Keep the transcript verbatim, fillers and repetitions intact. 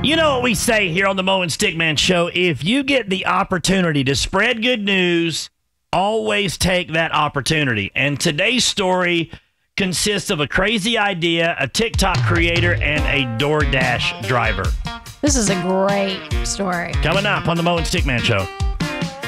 You know what we say here on the Mo and Stickman Show? If you get the opportunity to spread good news, always take that opportunity. And today's story consists of a crazy idea, a TikTok creator, and a DoorDash driver. This is a great story. Coming up on the Mo and Stickman Show.